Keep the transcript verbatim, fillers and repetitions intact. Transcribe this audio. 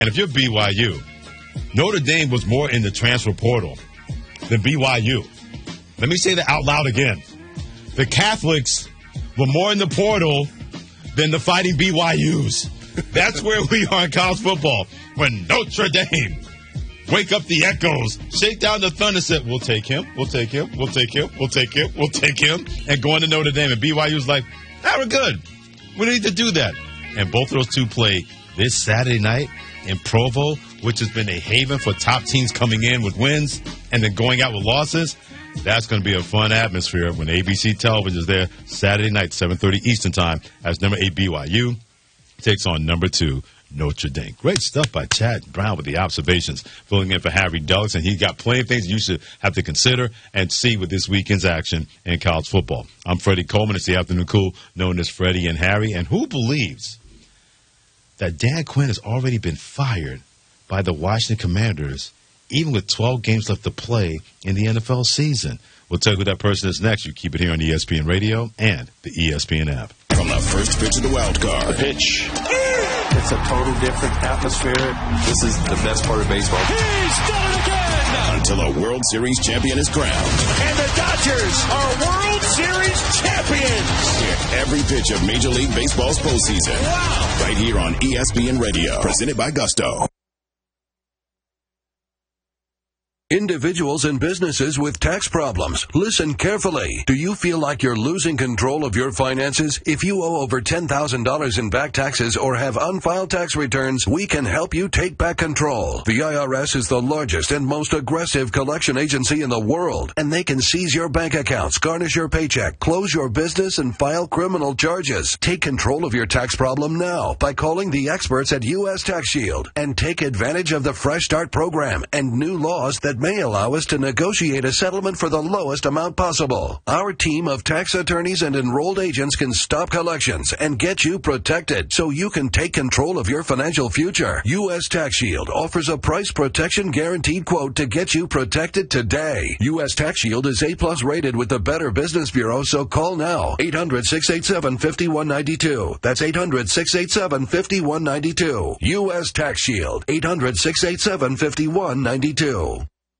And if you're B Y U, Notre Dame was more in the transfer portal than B Y U. Let me say that out loud again. The Catholics were more in the portal than the Fighting B Y Us. That's where we are in college football. When Notre Dame wake up the echoes, shake down the thunder, said, we'll take him, we'll take him, we'll take him, we'll take him, we'll take him, and go into Notre Dame. And B Y U's like, ah, we're good. We don't need to do that. And both of those two play this Saturday night in Provo, which has been a haven for top teams coming in with wins and then going out with losses. That's going to be a fun atmosphere when A B C Television is there Saturday night, seven thirty Eastern Time, as number eight B Y U takes on number two Notre Dame. Great stuff by Chad Brown with the observations, filling in for Harry Douglas, and he got plenty of things you should have to consider and see with this weekend's action in college football. I'm Freddie Coleman. It's the Afternoon Cool, known as Freddie and Harry. And who believes that Dan Quinn has already been fired by the Washington Commanders, even with twelve games left to play in the N F L season? We'll tell you who that person is next. You keep it here on E S P N Radio and the E S P N app. From the first pitch of the wild card. The pitch. It's a total different atmosphere. This is the best part of baseball. He's done it again! Until a World Series champion is crowned. And the Dodgers are World Series champions! Hear every pitch of Major League Baseball's postseason. Wow! Right here on E S P N Radio. Presented by Gusto. Individuals and businesses with tax problems, listen carefully. Do you feel like you're losing control of your finances? If you owe over ten thousand dollars in back taxes or have unfiled tax returns, we can help you take back control. The I R S is the largest and most aggressive collection agency in the world, and they can seize your bank accounts, garnish your paycheck, close your business, and file criminal charges. Take control of your tax problem now by calling the experts at U S Tax Shield and take advantage of the Fresh Start program and new laws that may allow us to negotiate a settlement for the lowest amount possible. Our team of tax attorneys and enrolled agents can stop collections and get you protected so you can take control of your financial future. U S Tax Shield offers a price protection guaranteed quote to get you protected today. U S Tax Shield is A plus rated with the Better Business Bureau, so call now. eight hundred, six eight seven, five one nine two. That's eight hundred, six eight seven, five one nine two. U S Tax Shield. eight hundred, six eight seven, five one nine two.